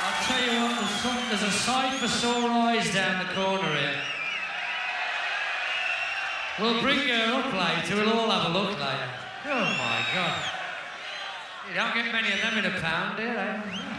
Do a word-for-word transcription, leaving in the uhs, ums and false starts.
I'll tell you what, there's, some, there's a sight for sore eyes down the corner here. We'll bring her up later, we'll all have a look later. Oh my God. You don't get many of them in a pound, do you?